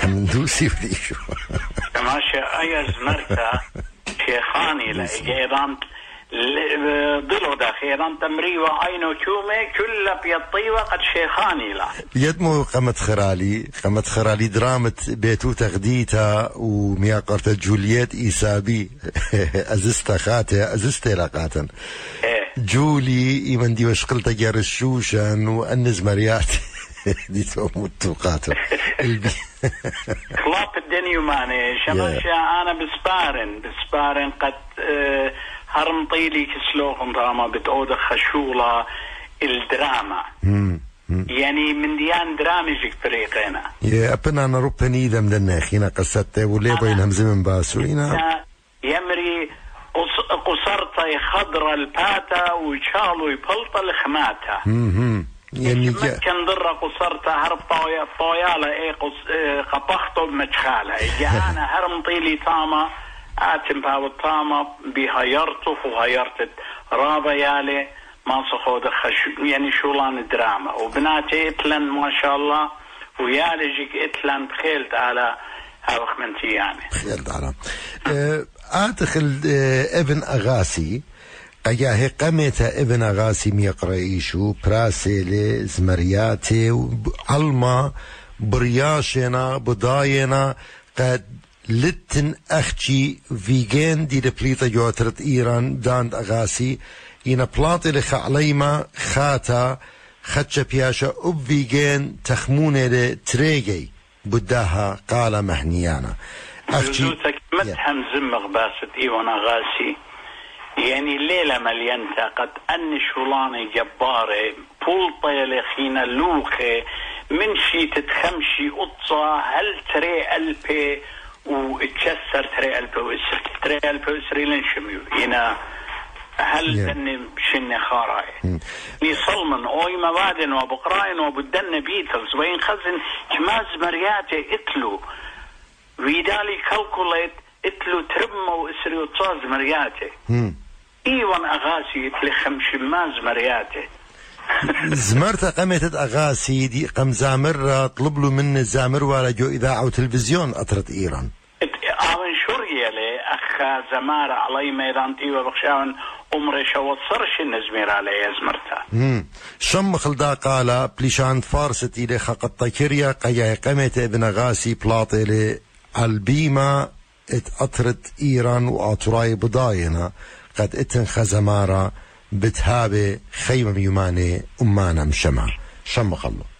حمندوسي وديشو تماشى أي زمرتا شيخاني لإيران ضلوا داخيران تمريوة عينو كومي كل بيطيوة قد شيخاني لا يدمو قمت خرالي درامة بيتو تغديتا ومياقرت جولييت إيسابي أزستا خاتي أزستي لقاتا جولي إيمن دي وشقلتا جارشوشا وأنز مريات دي تومو التوقاتو خلاف الدنيا ماني شماشا أنا بسبارن قد هرم طيلي كسلوغن دراما بتعود خشولة الدراما يعني من ديان درامجك فريقنا يا أبنا أنا روبني ذا مدنا خينا قصته وليه بينهم زمن باسوينا يمري قصرت خضر الباتا وشالو يبلط الخماتا يعني كان ضر قصرت هرب طويالة خبخته بمجخالة جانا هرم طيلي تاما آتم باو الطامة بهايرته وهايرت رابا يالي ما صخود يعني شولان الدراما وبناتي اتلن ما شاء الله ويالي جيك اتلن بخيلت على هاوخ منتي يعني خيلت على آتخل ابن أغاسي قياه قمت ابن أغاسي ميقرأيشو براسيلي زمرياتي علما برياشنا بداينا قد لتن أختي فيجين دي لبليطة جواترت إيران داند أغاسي إنا بلاطي لخعليما خاتا خدش بياشا أب فيجين تخموني لتريجي بداها قال مهنيانا أختي متهم زمغ باست إيوان أغاسي يعني الليلة مليانتا قد أن شولاني جباري بولطة لخينا لوخي من شي تتخمشي قطة هل تري ألبي واتكسر تري البوسري لنشميو هنا هل دن شن خاراي ني صلمن اوي موادن وبقراين وبدن بيتلز وين خزن جماز مرياتي اتلو ويدالي كالكوليت اتلو ترمو اسري وتصاز مرياتي ايوان اغاسي اتلي خمشماز مرياتي زمرت قمت أغاسي دي قم زامر طلب له من الزامر ولا جو إذاعة وتلفزيون أطرت إيران آون شوريا لي أخ زمار علي ميدان تيوى بخشاون عمري شوت صرش النزمير علي زمرتا شم خلدا قال بليشان فارستي لي خقطة كريا قيا قمت ابن أغاسي بلاطي لي البيمة أطرت إيران وأطراي بضاينا قد اتن خزمارة بتهابي خيمة يماني أمانا مشمع شم خلو